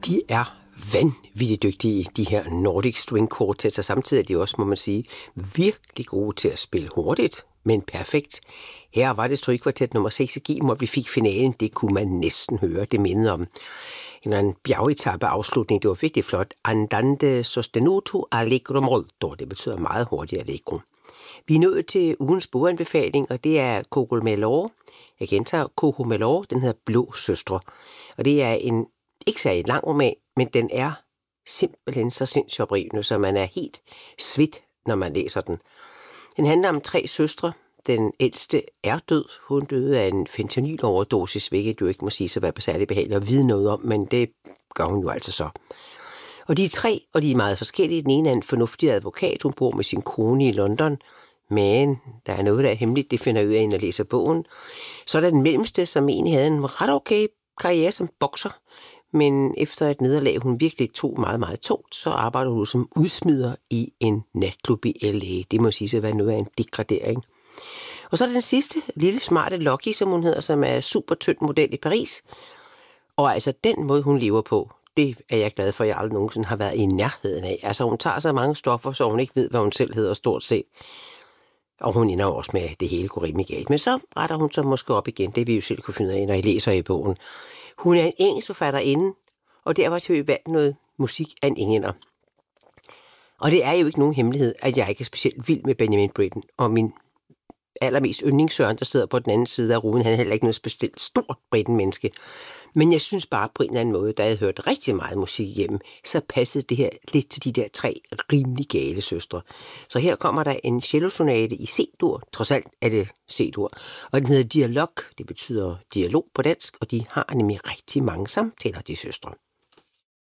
De er vanvittigt dygtige, de her Nordic String Quartets, og samtidig er de også, må man sige, virkelig gode til at spille hurtigt, men perfekt. Her var det strygekvartet nummer 6 i G-mol, vi fik finalen. Det kunne man næsten høre, det mindede om en bjergetappe afslutning. Det var virkelig flot. Andante sostenuto allegro molto. Det betyder meget hurtigt allegro. Vi er nået til ugens boganbefaling, og det er Cocomelore. Jeg gentager Cocomelore, den hedder Blå Søstre. Og det er en ikke særlig lang roman, men den er simpelthen så sindssygt oprivende, så man er helt svedt, når man læser den. Den handler om 3 søstre. Den ældste er død. Hun døde af en fentanyloverdosis, hvilket du ikke må sige så være særlig behageligt at vide noget om, men det gør hun jo altså så. Og de er 3, og de er meget forskellige. Den ene er en fornuftig advokat. Hun bor med sin kone i London, men der er noget, der er hemmeligt. Det finder jeg ud af, når jeg læser bogen. Så er der den mellemste, som egentlig havde en ret okay karriere som bokser, men efter et nederlag, hun virkelig tog meget, meget tungt, så arbejder hun som udsmider i en natklub i L.A. Det må sige at være noget af en degradering. Og så er den sidste, lille smarte Lucky, som hun hedder, som er super tynd model i Paris. Og altså den måde, hun lever på, det er jeg glad for, at jeg aldrig nogensinde har været i nærheden af. Altså hun tager så mange stoffer, så hun ikke ved, hvad hun selv hedder stort set. Og hun ender også med, at det hele går rimelig galt. Men så retter hun sig måske op igen. Det vil vi jo selv kunne finde af, når I læser i bogen. Hun er en engelsk forfatterinde, og derfor har vi valgt noget musik af en englænder. Og det er jo ikke nogen hemmelighed, at jeg ikke er specielt vild med Benjamin Britten. Og min allermest yndlingssøren, der sidder på den anden side af ruden, han er heller ikke noget specielt stort Britten-menneske. Men jeg synes bare på en eller anden måde, da jeg havde hørt rigtig meget musik igennem, så passede det her lidt til de der 3 rimelig gale søstre. Så her kommer der en cellosonate i C-dur, trods alt er det C-dur, og den hedder Dialog, det betyder dialog på dansk, og de har nemlig rigtig mange samtaler, de søstre.